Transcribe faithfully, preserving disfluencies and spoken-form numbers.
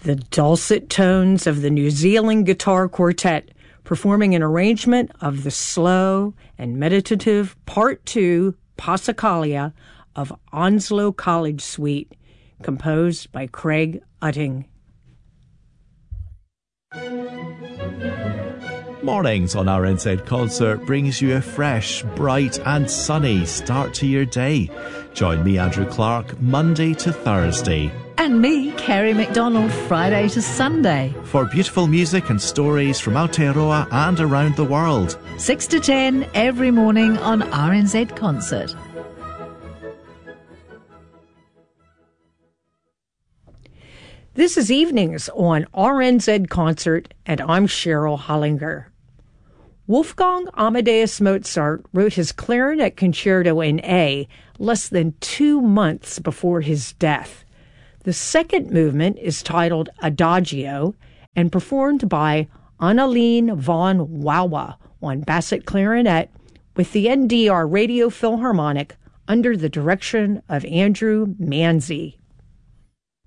The dulcet tones of the New Zealand Guitar Quartet performing an arrangement of the slow and meditative Part two Passacaglia of Onslow College Suite, composed by Craig Utting. Mornings on R N Z Concert brings you a fresh, bright and sunny start to your day. Join me, Andrew Clark, Monday to Thursday. And me, Kerry MacDonald, Friday to Sunday. For beautiful music and stories from Aotearoa and around the world. six to ten every morning on R N Z Concert. This is Evenings on R N Z Concert, and I'm Cheryl Hollinger. Wolfgang Amadeus Mozart wrote his clarinet concerto in A less than two months before his death. The second movement is titled Adagio and performed by Annalene von Wauwe on basset clarinet with the N D R Radio Philharmonic under the direction of Andrew Manzi.